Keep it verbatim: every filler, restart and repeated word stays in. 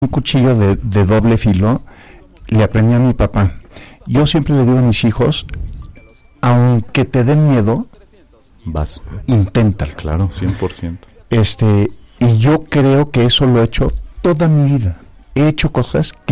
un cuchillo de, de doble filo le aprendí a mi papá. Yo siempre le digo a mis hijos, aunque te den miedo, vas, inténtalo. Claro, cien por ciento. Este, y yo creo que eso lo he hecho toda mi vida. He hecho cosas que